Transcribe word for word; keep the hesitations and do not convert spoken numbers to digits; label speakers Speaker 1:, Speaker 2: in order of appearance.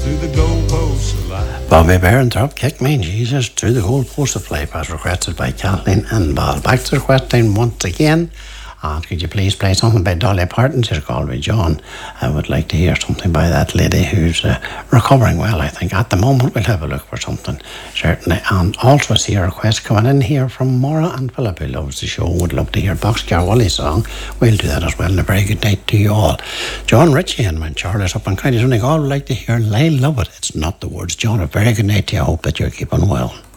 Speaker 1: to the goalposts alive.
Speaker 2: Bobby Bear drop kick me, Jesus, to the goalpost of play pass requested by Kathleen and Ball. Back to the request line once again. And could you please play something by Dolly Parton? She's called by John. I would like to hear something by that lady who's uh, recovering well, I think. At the moment, we'll have a look for something, certainly. And also see a request coming in here from Maura and Philip, who loves the show. Would love to hear Boxcar Willie song. We'll do that as well. And a very good night to you all. John Ritchie and when Charlie's up on County Donegal would like to hear Lyle Lovett. It's not the words. John, a very good night to you. I hope that you're keeping well.